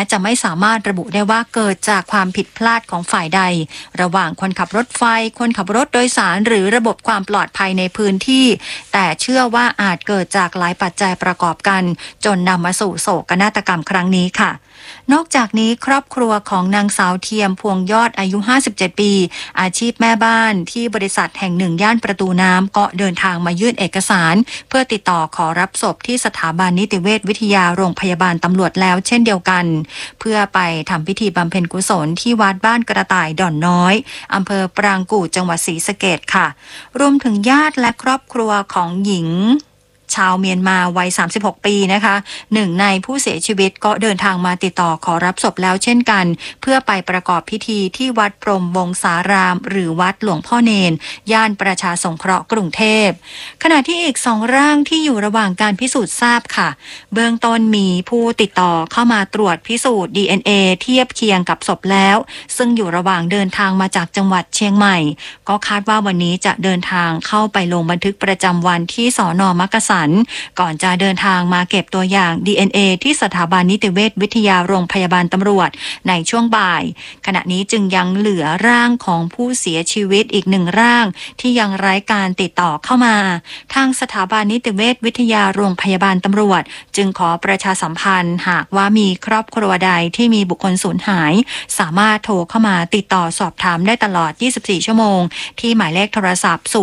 จะไม่สามารถระบุได้ว่าเกิดจากความผิดพลาดของฝ่ายใดระหว่างคนขับรถไฟคนขับรถโดยสารหรือระบบความปลอดภัยในพื้นที่แต่เชื่อว่าอาจเกิดจากหลายปัจจัยประกอบกันจนนำมาสู่โศกนาฏกรรมครั้งนี้ค่ะนอกจากนี้ครอบครัวของนางสาวเทียมพวงยอดอายุ57ปีอาชีพแม่บ้านที่บริษัทแห่งหนึ่งย่านประตูน้ำก็เดินทางมายื่นเอกสารเพื่อติดต่อขอรับศพที่สถาบันนิติเวชวิทยาโรงพยาบาลตำรวจแล้วเช่นเดียวกันเพื่อไปทำพิธีบำเพ็ญกุศลที่วัดบ้านกระต่ายด่อนน้อยอำเภอปรางกู่จังหวัดศรีสะเกษค่ะรวมถึงญาติและครอบครัวของหญิงชาวเมียนมาวัย36ปีนะคะหนึ่งในผู้เสียชีวิตก็เดินทางมาติดต่อขอรับศพแล้วเช่นกันเพื่อไปประกอบพิธีที่วัดพรหมวงศารามหรือวัดหลวงพ่อเนนย่านประชาสงเคราะห์กรุงเทพขณะที่อีก2ร่างที่อยู่ระหว่างการพิสูจน์ทราบค่ะเบื้องต้นมีผู้ติดต่อเข้ามาตรวจพิสูจน์ DNA เทียบเคียงกับศพแล้วซึ่งอยู่ระหว่างเดินทางมาจากจังหวัดเชียงใหม่ก็คาดว่าวันนี้จะเดินทางเข้าไปลงบันทึกประจำวันที่สน.มักกะสันก่อนจะเดินทางมาเก็บตัวอย่าง DNA ที่สถาบันนิติเวชวิทยาโรงพยาบาลตำรวจในช่วงบ่ายขณะนี้จึงยังเหลือร่างของผู้เสียชีวิตอีก1ร่างที่ยังไร้การติดต่อเข้ามาทางสถาบันนิติเวชวิทยาโรงพยาบาลตำรวจจึงขอประชาสัมพันธ์หากว่ามีครอบครัวใดที่มีบุคคลสูญหายสามารถโทรเข้ามาติดต่อสอบถามได้ตลอด24ชั่วโมงที่หมายเลขโทรศัพท์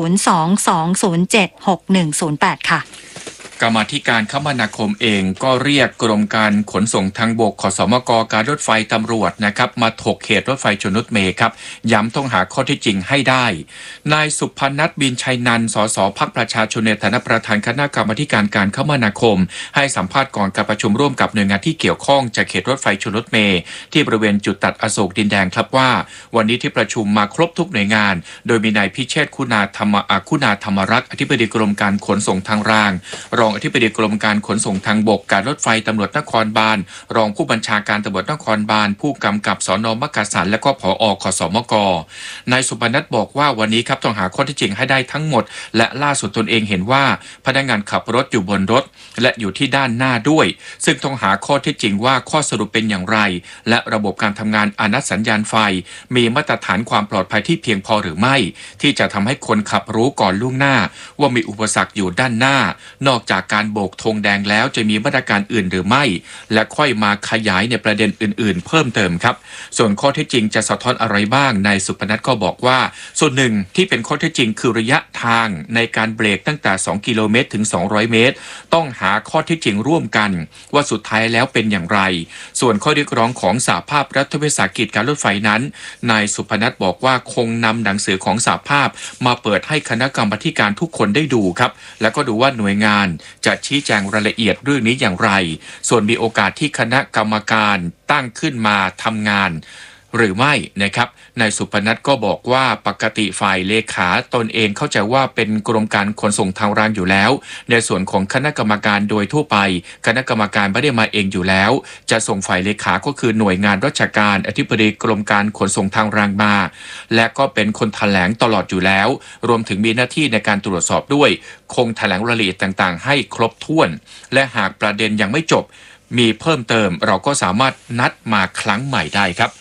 022076108ค่ะกรรมาธิการคมนาคมเองก็เรียกกรมการขนส่งทางบกขสมกการรถไฟตำรวจนะครับมาถกเหตุรถไฟชนรถเมล์ครับย้ำต้องหาข้อเท็จจริงให้ได้นายสุพนัทบินชัยนันท์สสพรรคประชาชนในฐานะประธานคณะกรรมาธิการการคมนาคมให้สัมภาษณ์ก่อนการประชุมร่วมกับหน่วยงานที่เกี่ยวข้องจากเขตรถไฟชนรถเมล์ที่บริเวณจุดตัดอโศกดินแดงครับว่าวันนี้ที่ประชุมมาครบทุกหน่วยงานโดยมีนายพิเชษฐ์คุณาธรรมรักษ์อธิบดีกรมการขนส่งทางรางรองอธิบดีกรมการขนส่งทางบกการรถไฟตำรวจนครบาลรองผู้บัญชาการตำรวจนครบาลผู้กำกับสน.มักกะสันและก็ผอ.ขสมก.นายสุพนัทบอกว่าวันนี้ครับต้องหาข้อเท็จจริงให้ได้ทั้งหมดและล่าสุดตนเองเห็นว่าพนักงานขับรถอยู่บนรถและอยู่ที่ด้านหน้าด้วยซึ่งต้องหาข้อเท็จจริงว่าข้อสรุปเป็นอย่างไรและระบบการทำงานอนัตสัญญาณไฟมีมาตรฐานความปลอดภัยที่เพียงพอหรือไม่ที่จะทำให้คนขับรู้ก่อนล่วงหน้าว่ามีอุปสรรคอยู่ด้านหน้านอกจากการโบกธงแดงแล้วจะมีมาตรการอื่นหรือไม่และค่อยมาขยายในประเด็นอื่นๆเพิ่มเติมครับส่วนข้อเท็จจริงจะสะท้อนอะไรบ้างนายสุพนัทก็บอกว่าส่วนหนึ่งที่เป็นข้อเท็จจริงคือระยะทางในการเบรกตั้งแต่2กิโลเมตรถึง200เมตรต้องหาข้อเท็จจริงร่วมกันว่าสุดท้ายแล้วเป็นอย่างไรส่วนข้อเรียกร้องของสหภาพรัฐวิสาหกิจการรถไฟนั้นนายสุพนัทบอกว่าคงนำหนังสือของสหภาพมาเปิดให้คณะกรรมาธิการทุกคนได้ดูครับแล้วก็ดูว่าหน่วยงานจะชี้แจงรายละเอียดเรื่องนี้อย่างไรส่วนมีโอกาสที่คณะกรรมการตั้งขึ้นมาทำงานหรือไม่นะครับนายสุพนัทก็บอกว่าปกติฝ่ายเลขาตนเองเข้าใจว่าเป็นกรมการขนส่งทางรางอยู่แล้วในส่วนของคณะกรรมการโดยทั่วไปคณะกรรมการไม่ได้มาเองอยู่แล้วจะส่งฝ่ายเลขาก็คือหน่วยงานราชการอธิบดีกรมการขนส่งทางรางมาและก็เป็นคนแถลงตลอดอยู่แล้วรวมถึงมีหน้าที่ในการตรวจสอบด้วยคงแถลงรายละเอียดต่างๆให้ครบถ้วนและหากประเด็นยังไม่จบมีเพิ่มเติมเราก็สามารถนัดมาครั้งใหม่ได้ครับ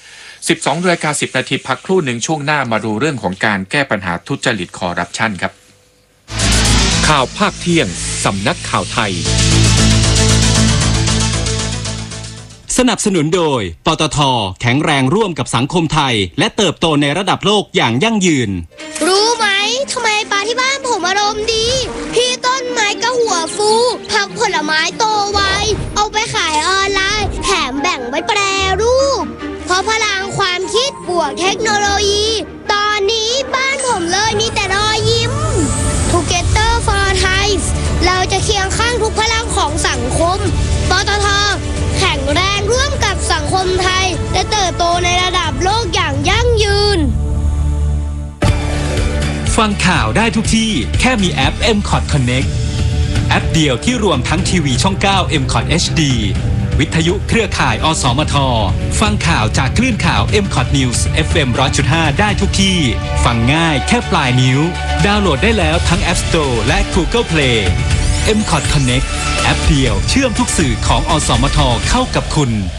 12:10 นาทีพักครู่หนึ่งช่วงหน้ามาดูเรื่องของการแก้ปัญหาทุจริตคอร์รัปชันครับข่าวภาคเที่ยงสำนักข่าวไทยสนับสนุนโดยปตท.แข็งแรงร่วมกับสังคมไทยและเติบโตในระดับโลกอย่างยั่งยืนรู้ไหมทำไมปลาที่บ้านผมอารมณ์ดีพี่ต้นไม้ก็หัวฟูผักผลไม้โตไวเอาไปขายออนไลน์แถมแบ่งไว้แปรรูปเพราะพลังความคิดบวกเทคโนโลยีตอนนี้บ้านผมเลยมีแต่รอยยิ้ม Together for Thai เราจะเคียงข้างทุกพลังของสังคมปตท.แข็งแรงร่วมกับสังคมไทยและเติบโตในระดับโลกอย่างยั่งยืนฟังข่าวได้ทุกที่แค่มีแอป MCOT Connect แอปเดียวที่รวมทั้งทีวีช่อง 9 MCOT HD วิทยุเครือข่ายอสมทฟังข่าวจากคลื่นข่าว MCOT News FM 100.5 ได้ทุกที่ฟังง่ายแค่ปลายนิ้วดาวน์โหลดได้แล้วทั้ง App Store และ Google Play MCOT Connect แอปเดียวเชื่อมทุกสื่อของอสมทเข้ากับคุณ